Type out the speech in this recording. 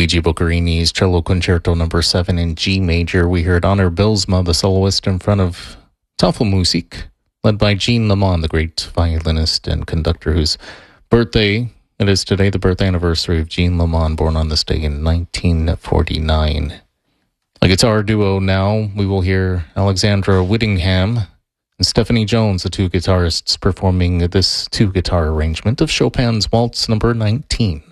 Luigi Boccherini's Cello Concerto No. 7 in G major. We heard Honor Bylsma, the soloist, in front of Tafelmusik, led by Jean Lamont, the great violinist and conductor whose birthday it is today, the birth anniversary of Jean Lamont, born on this day in 1949. A guitar duo now, we will hear Alexandra Whittingham and Stephanie Jones, the two guitarists, performing this two-guitar arrangement of Chopin's Waltz No. 19.